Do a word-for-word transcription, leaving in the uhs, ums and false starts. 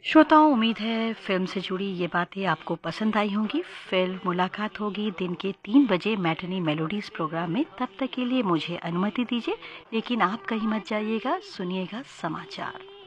श्रोताओं, उम्मीद है फ़िल्म से जुड़ी ये बातें आपको पसंद आई होंगी। फिर मुलाकात होगी दिन के तीन बजे मैटिनी मेलोडीज़ प्रोग्राम में। तब तक के लिए मुझे अनुमति दीजिए, लेकिन आप कहीं मत जाइएगा, सुनिएगा समाचार।